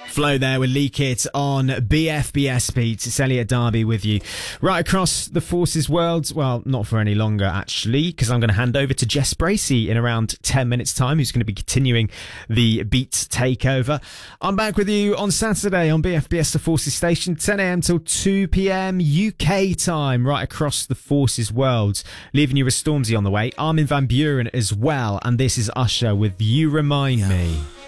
Flow there with Leak It on BFBS Beats. It's Elliot Darby with you right across the Forces world. Well, not for any longer actually, because I'm going to hand over to Jess Bracey in around 10 minutes time, who's going to be continuing the Beats takeover. I'm back with you on Saturday on BFBS The Forces station, 10 a.m. till 2 p.m. UK time, right across the Forces world. Leaving you with Stormzy on the way, Armin van Buuren as well, and this is Usher with You Remind Me.